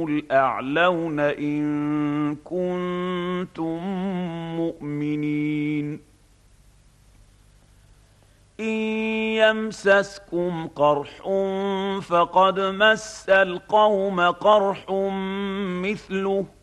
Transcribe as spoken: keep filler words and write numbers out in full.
الأعلون إن كنتم مؤمنين إن يمسسكم قرح فقد مس القوم قرح مثله